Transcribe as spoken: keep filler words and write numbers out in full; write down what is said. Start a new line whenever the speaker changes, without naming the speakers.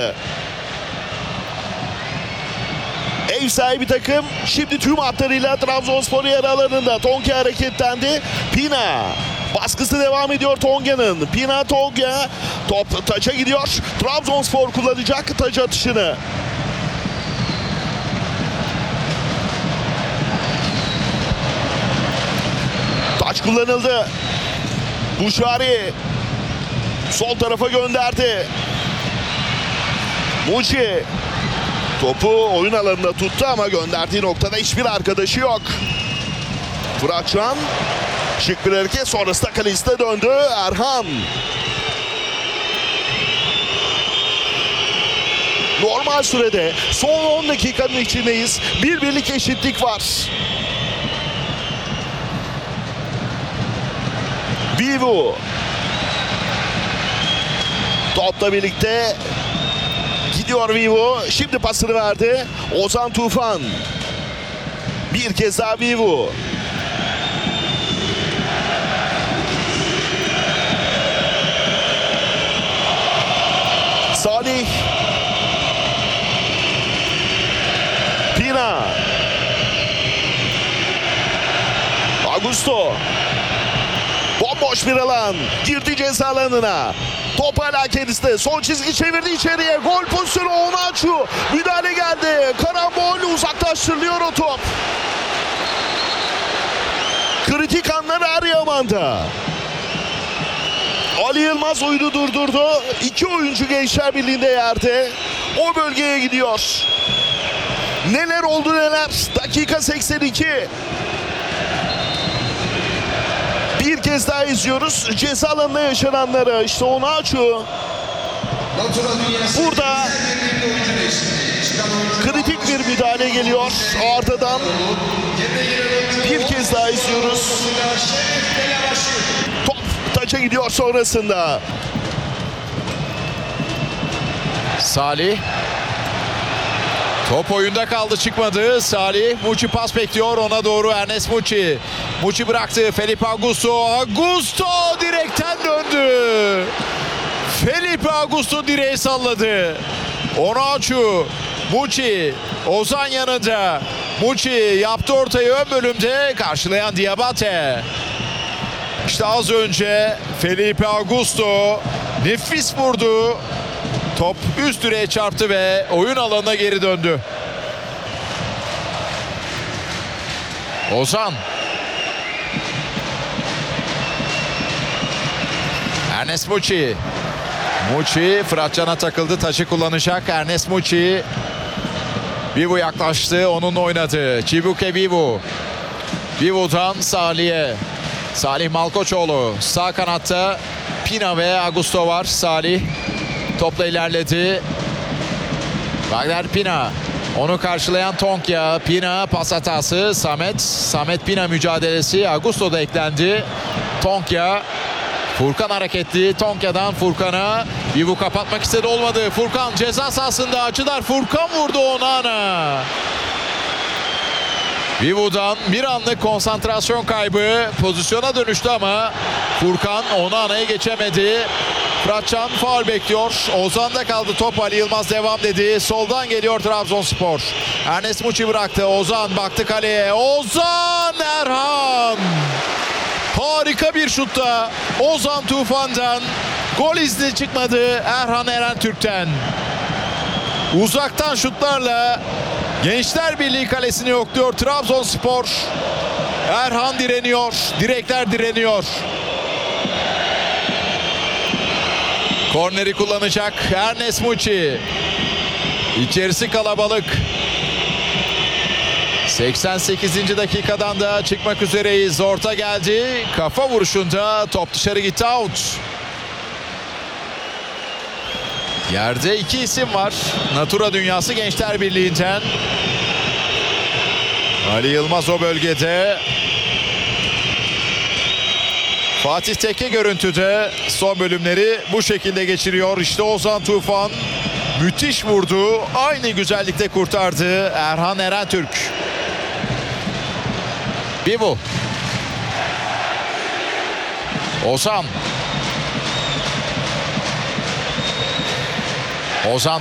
aldı. Ev sahibi takım şimdi tüm hatlarıyla Trabzonspor yer alanında. Tonga hareketlendi. Pina. Baskısı devam ediyor Tonga'nın. Pina Tonga. Top taça gidiyor. Trabzonspor kullanacak taç atışını. Taç kullanıldı. Buşari sol tarafa gönderdi. Muçi topu oyun alanında tuttu ama gönderdiği noktada hiçbir arkadaşı yok. Fıratcan şık bir hareket, sonrasında kalesine döndü Erhan. Normal sürede son on dakikanın içindeyiz. Bir birlik eşitlik var. Vivu topla birlikte gidiyor Vivu. Şimdi pasını verdi Ozan Tufan. Bir kez daha Vivu. Salih. Pina. Augusto. Bomboş bir alan. Girdi ceza alanına. Top hala kendisinde. Son çizgi çevirdi içeriye. Gol pozisyonu Onaçu. Müdahale geldi. Karambol, uzaklaştırılıyor o top. Kritik anlar Eryaman'da. Ali Yılmaz oyunu durdurdu. İki oyuncu Gençler Birliği'nde yerde. O bölgeye gidiyor. Neler oldu neler. Dakika seksen iki. Bir kez daha izliyoruz ceza alanında yaşananları. İşte Onaçu burada kritik bir müdahale geliyor Arda'dan. Bir kez daha izliyoruz. Top taça gidiyor sonrasında.
Salih. Top oyunda kaldı, çıkmadı. Salih. Muçi pas bekliyor. Ona doğru Ernest Muçi. Muçi bıraktı. Felipe Augusto. Augusto direkten döndü. Felipe Augusto direği salladı. Onaçu. Muçi. Ozan yanında. Muçi yaptı ortayı ön bölümde. Karşılayan Diabate. İşte az önce Felipe Augusto nefis vurdu. Top üst direğe çarptı ve oyun alanına geri döndü. Ozan. Ernest Muçi. Muçi Fıratcan'a takıldı. Taşı kullanacak Ernest Muçi. Vivu yaklaştı. Onunla oynadı. Chibuke Vivu. Vivu'dan Salih'e. Salih Malkoçoğlu. Sağ kanatta Pina ve Augusto var. Salih topla ilerledi. Wagner Pina. Onu karşılayan Tonga. Pina pas hatası. Samet. Samet Pina mücadelesi. Augusto da eklendi. Tonga. Furkan hareketli. Tonga'dan Furkan'a. Vivu kapatmak istedi, olmadı. Furkan ceza sahasında açılar. Furkan vurdu Onana. Vivu'dan bir anlık konsantrasyon kaybı. Pozisyona dönüştü ama Furkan Onana'ya geçemedi. Fıratcan faul bekliyor. Ozan'da kaldı top. Ali Yılmaz devam dedi. Soldan geliyor Trabzonspor. Ernest Muçi bıraktı. Ozan baktı kaleye. Ozan Erhan. Harika bir şutta Ozan Tufan'dan. Gol izni çıkmadı Erhan Erentürk'ten. Uzaktan şutlarla Gençler Birliği kalesini yokluyor Trabzonspor. Erhan direniyor. Direkler direniyor. Korneri kullanacak Ernest Muçi. İçerisi kalabalık. seksen sekizinci dakikadan da çıkmak üzereyiz. Orta geldi. Kafa vuruşunda top dışarı gitti, out. Yerde iki isim var. Natura Dünyası Gençler Birliği'nden. Ali Yılmaz o bölgede. Fatih Tekke görüntüde son bölümleri bu şekilde geçiriyor. İşte Ozan Tufan müthiş vurdu. Aynı güzellikte kurtardı Erhan Erentürk. Vivu. Ozan. Ozan